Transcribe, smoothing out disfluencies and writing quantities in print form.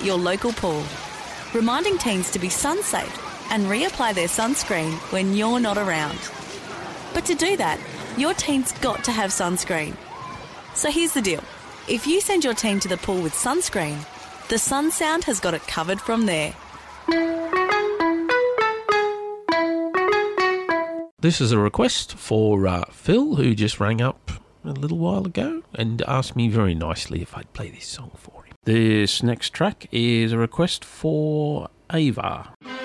your local pool. Reminding teens to be sun-safe and reapply their sunscreen when you're not around. But to do that, your teen's got to have sunscreen. So here's the deal. If you send your teen to the pool with sunscreen, the Sun Sound has got it covered from there. This is a request for Phil, who just rang up a little while ago and asked me very nicely if I'd play this song for him. This next track is a request for Ava.